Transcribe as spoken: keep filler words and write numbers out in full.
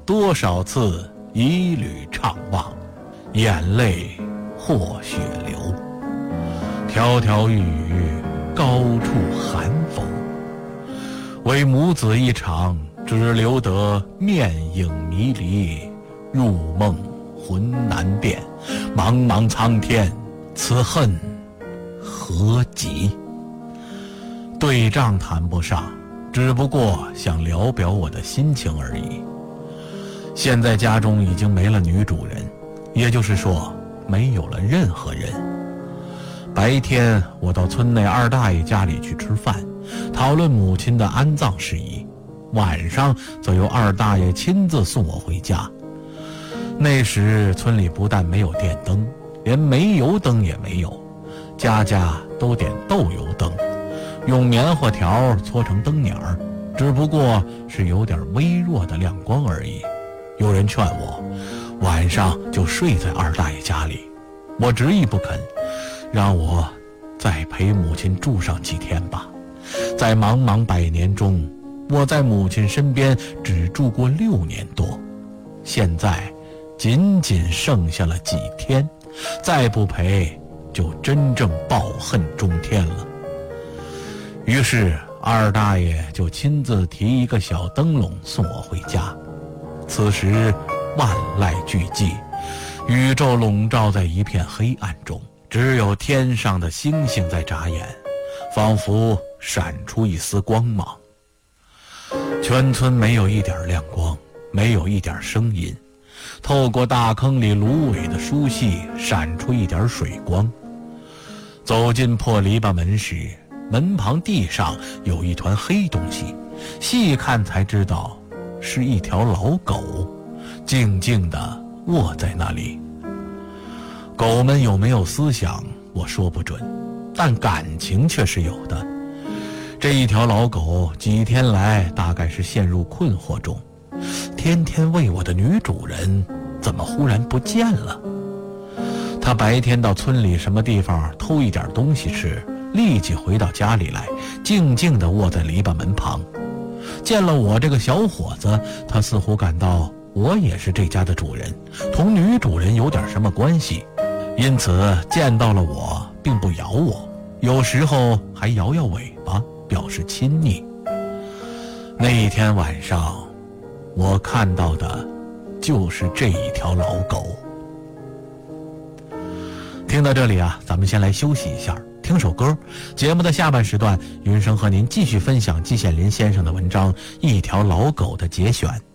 多少次一缕怅望，眼泪或血流。迢迢欲语，高处寒风。为母子一场，只留得面影迷离，入梦魂难辨。茫茫苍天，此恨何极？对仗谈不上，只不过想聊表我的心情而已。现在家中已经没了女主人，也就是说没有了任何人。白天我到村内二大爷家里去吃饭，讨论母亲的安葬事宜，晚上则由二大爷亲自送我回家。那时村里不但没有电灯，连煤油灯也没有，家家都点豆油灯，用棉花条搓成灯捻儿，只不过是有点微弱的亮光而已。有人劝我晚上就睡在二大爷家里，我执意不肯，让我再陪母亲住上几天吧。在茫茫百年中，我在母亲身边只住过六年多，现在仅仅剩下了几天，再不陪就真正抱恨中天了。于是二大爷就亲自提一个小灯笼送我回家。此时万籁俱寂，宇宙笼罩在一片黑暗中，只有天上的星星在眨眼，仿佛闪出一丝光芒。全村没有一点亮光，没有一点声音，透过大坑里芦苇的疏隙闪出一点水光。走进破篱笆门时，门旁地上有一团黑东西，细看才知道是一条老狗，静静地卧在那里。狗们有没有思想我说不准，但感情却是有的。这一条老狗几天来大概是陷入困惑中，天天喂我的女主人怎么忽然不见了？她白天到村里什么地方偷一点东西吃，立即回到家里来，静静地卧在篱笆门旁。见了我这个小伙子，她似乎感到我也是这家的主人，同女主人有点什么关系，因此见到了我并不咬我，有时候还摇摇尾巴表示亲昵。那一天晚上，我看到的就是这一条老狗。听到这里啊，咱们先来休息一下，听首歌。节目的下半时段，云生和您继续分享季羡林先生的文章《一条老狗》的节选。